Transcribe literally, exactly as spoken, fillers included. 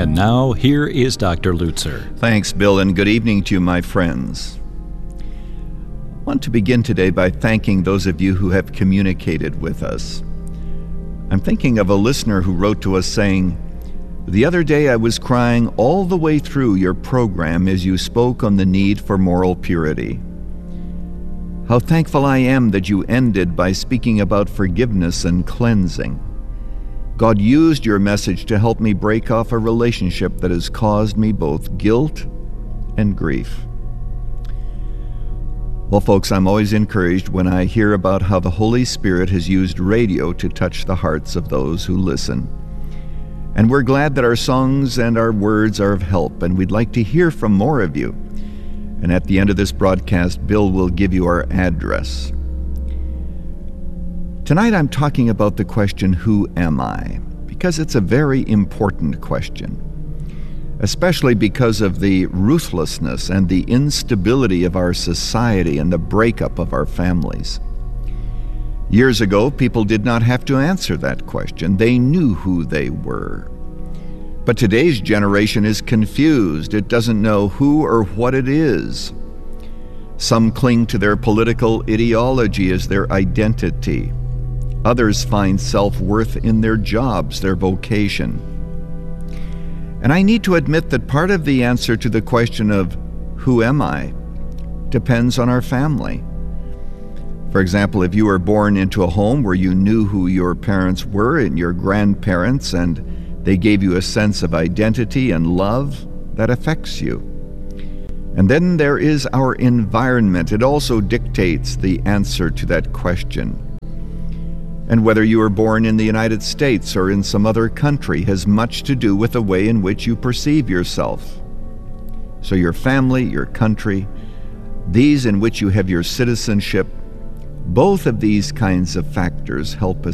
And now, here is Doctor Lutzer. Thanks, Bill, and good evening to you, my friends. I want to begin today by thanking those of you who have communicated with us. I'm thinking of a listener who wrote to us saying, "The other day I was crying all the way through your program as you spoke on the need for moral purity. How thankful I am that you ended by speaking about forgiveness and cleansing. God used your message to help me break off a relationship that has caused me both guilt and grief." Well, folks, I'm always encouraged when I hear about how the Holy Spirit has used radio to touch the hearts of those who listen. And we're glad that our songs and our words are of help, and we'd like to hear from more of you. And at the end of this broadcast, Bill will give you our address. Tonight I'm talking about the question, who am I? Because it's a very important question, especially because of the ruthlessness and the instability of our society and the breakup of our families. Years ago, people did not have to answer that question. They knew who they were. But today's generation is confused. It doesn't know who or what it is. Some cling to their political ideology as their identity. Others find self-worth in their jobs, their vocation. And I need to admit that part of the answer to the question of who am I depends on our family. For example, if you were born into a home where you knew who your parents were and your grandparents, and they gave you a sense of identity and love, that affects you. And then there is our environment. It also dictates the answer to that question. And whether you were born in the United States or in some other country has much to do with the way in which you perceive yourself. So your family, your country, these in which you have your citizenship, both of these kinds of factors help us